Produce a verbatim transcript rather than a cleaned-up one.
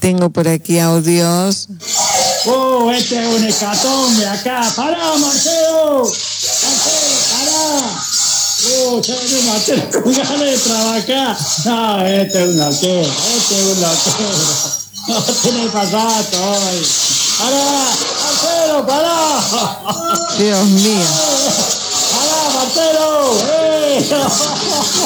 tengo por aquí audios. ¡Oh, este es un hecatombe acá! ¡Pará, Marcelo! ¡Marcelo, pará! ¡Oh, ya viene Marcelo con ganas de trabajar! No, este es un loquero, este es un loquero. No tiene pasato hoy. ¡Pará! ¡Marcelo, pará! Dios mío. ¡Pará, Marcelo! ¡Eh!